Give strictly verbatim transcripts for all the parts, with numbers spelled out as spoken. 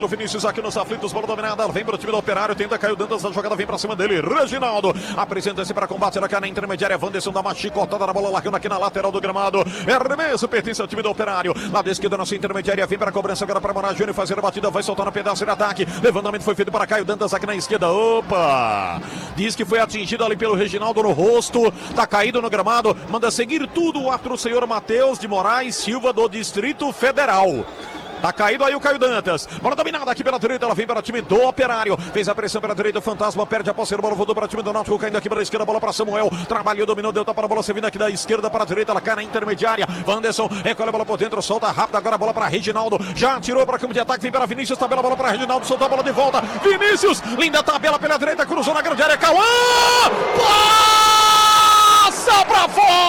O Vinícius aqui nos aflitos, bola dominada, vem para o time do Operário, tenta Caio Dantas, a jogada vem para cima dele, Reginaldo, apresenta-se para combate na cara intermediária, Wanderson dá uma chicotada na bola, largando aqui na lateral do gramado, é arremesso, pertence ao time do Operário, lado esquerdo nossa intermediária, vem para a cobrança agora para Morar Júnior fazer a batida, vai soltar no pedaço de ataque, levantamento foi feito para Caio Dantas aqui na esquerda, opa, diz que foi atingido ali pelo Reginaldo no rosto, tá caído no gramado, manda seguir tudo o árbitro senhor Matheus de Moraes Silva do Distrito Federal. Tá caído aí o Caio Dantas. Bola dominada aqui pela direita. Ela vem para o time do Operário. Fez a pressão pela direita. O Fantasma perde a posse. A bola voltou para o time do Náutico. Caindo aqui pela esquerda. Bola para Samuel. Trabalhou, dominou. Deu tapa na bola. Você vindo aqui da esquerda para a direita. Ela cai na intermediária. Wanderson recolhe a bola por dentro. Solta rápido. Agora a bola para Reginaldo. Já tirou para o campo de ataque. Vem para Vinícius. Tabela a bola para Reginaldo. Soltou a bola de volta. Vinícius. Linda tabela pela direita. Cruzou na grande área. Cauã. Passa para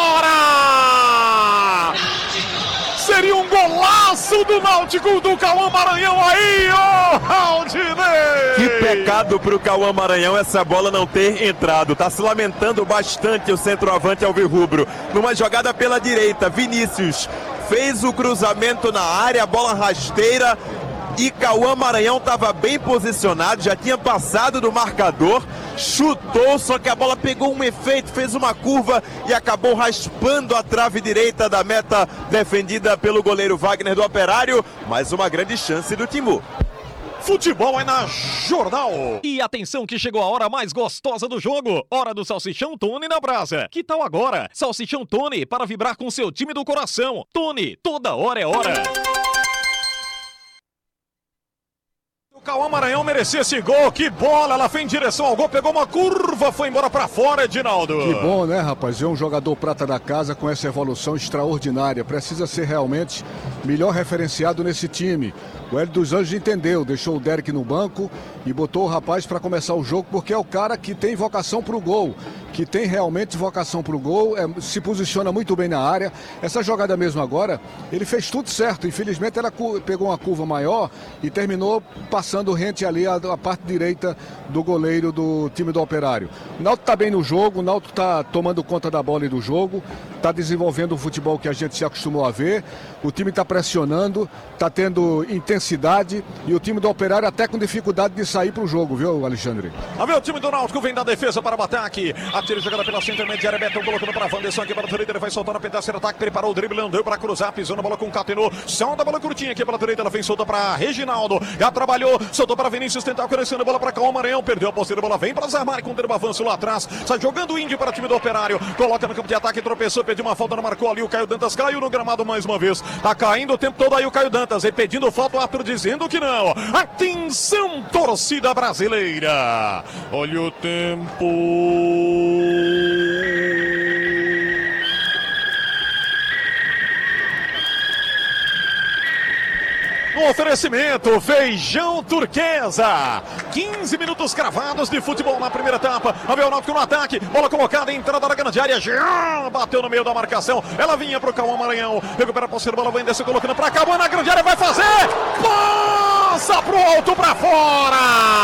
fora. Seria um golaço do Náutico, do Cauã Maranhão aí, ó, oh, Aldinei! Que pecado pro Cauã Maranhão essa bola não ter entrado. Tá se lamentando bastante o centroavante alvirrubro. Numa jogada pela direita, Vinícius fez o cruzamento na área, a bola rasteira. E Cauã Maranhão estava bem posicionado, já tinha passado do marcador, chutou, só que a bola pegou um efeito, fez uma curva e acabou raspando a trave direita da meta defendida pelo goleiro Wagner do Operário. Mais uma grande chance do Timbu. Futebol é na Jornal. E atenção que chegou a hora mais gostosa do jogo. Hora do Salsichão Tony na brasa. Que tal agora? Salsichão Tony para vibrar com seu time do coração. Tony, toda hora é hora. O Cauã Maranhão merecia esse gol, que bola, ela foi em direção ao gol, pegou uma curva, foi embora pra fora, Edinaldo. Que bom, né, rapaz, ver um jogador prata da casa com essa evolução extraordinária, precisa ser realmente melhor referenciado nesse time. O Hélio dos Anjos entendeu, deixou o Derek no banco e botou o rapaz para começar o jogo, porque é o cara que tem vocação pro gol, que tem realmente vocação pro gol, é, se posiciona muito bem na área. Essa jogada mesmo agora, ele fez tudo certo, infelizmente ela pegou uma curva maior e terminou passando rente ali a, a parte direita do goleiro do time do Operário. O Náutico tá bem no jogo, o Náutico tá tomando conta da bola e do jogo, tá desenvolvendo o futebol que a gente se acostumou a ver, o time tá pressionando, tá tendo intensidade e o time do Operário até com dificuldade de sair pro jogo, viu, Alexandre? A ver, o time do Náutico vem da defesa para o ataque. Atira jogada pela centro intermediária, Betão colocando para Wanderson aqui para a direita, ele vai soltar na pedaço de ataque, preparou o drible, não deu para cruzar, pisou na bola com o Catenô, solta a bola curtinha aqui pela direita, ela vem solta para Reginaldo, já trabalhou, soltou para Vinícius, tentar crescendo a bola para Cauã Maranhão, perdeu a posse da bola, vem para Zarmari com o derrubo avanço lá atrás, sai jogando o índio para o time do Operário, coloca no campo de ataque, tropeçou, pediu uma falta, não marcou ali, o Caio Dantas caiu no gramado mais uma vez, tá caindo o tempo todo aí o Caio Dantas, e pedindo falta, o árbitro dizendo que não. Atenção, torcida brasileira, olha o tempo. No oferecimento, Feijão Turquesa. quinze minutos cravados de futebol na primeira etapa. Abel Náutico no ataque. Bola colocada, entrada na grande área. Já bateu no meio da marcação. Ela vinha pro Cauã Maranhão. Recupera a posse da bola. Vai descer colocando pra Cauã na grande área. Vai fazer. Passa pro alto, pra fora.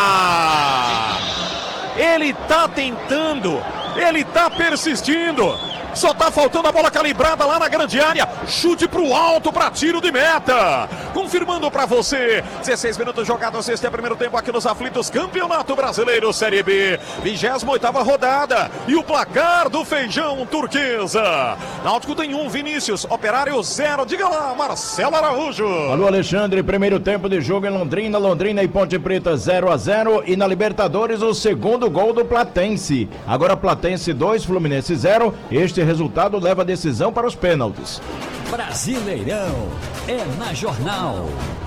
Ele tá tentando. Ele tá persistindo. Só tá faltando a bola calibrada lá na grande área. Chute pro alto para tiro de meta. Confirmando para você. dezesseis minutos jogados. Este é o primeiro tempo aqui nos aflitos. Campeonato Brasileiro Série B. vigésima oitava rodada. E o placar do Feijão Turquesa. Náutico tem um, Vinícius. Operário zero. Diga lá, Marcelo Araújo. Alô, Alexandre. Primeiro tempo de jogo em Londrina. Londrina e Ponte Preta zero a zero. E na Libertadores o segundo gol do Platense. Agora Platense dois, Fluminense zero. Este resultado leva a decisão para os pênaltis. Brasileirão é na Jornal.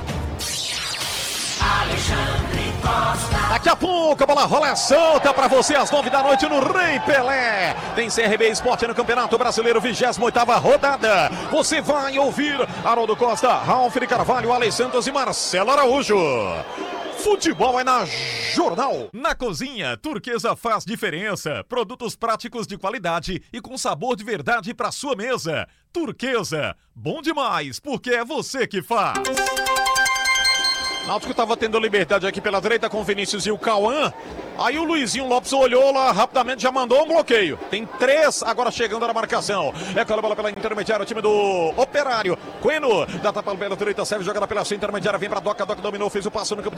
Alexandre Costa. Daqui a pouco a bola rola solta para você às nove da noite no Rei Pelé. Tem C R B Esporte no Campeonato Brasileiro, vigésima oitava rodada. Você vai ouvir Haroldo Costa, Ralf de Carvalho, Ale Santos e Marcelo Araújo. Futebol é na Jornal. Na cozinha, Turquesa faz diferença. Produtos práticos de qualidade e com sabor de verdade para sua mesa. Turquesa, bom demais, porque é você que faz. Náutico estava tendo liberdade aqui pela direita com o Vinícius e o Cauã. Aí o Luizinho Lopes olhou lá rapidamente, já mandou um bloqueio. Tem três agora chegando na marcação. É aquela bola pela intermediária, o time do Operário. Queno, dá tapa pela direita, serve jogada pela sua intermediária, vem pra Doca, Doca dominou, fez o passo no campo.